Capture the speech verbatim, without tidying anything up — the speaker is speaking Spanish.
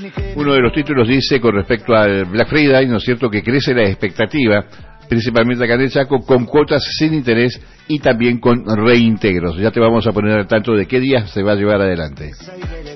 Uno de los títulos dice, con respecto al Black Friday, ¿no es cierto?, que crece la expectativa, principalmente acá en el Chaco, con cuotas sin interés y también con reintegros. Ya te vamos a poner al tanto de qué días se va a llevar adelante.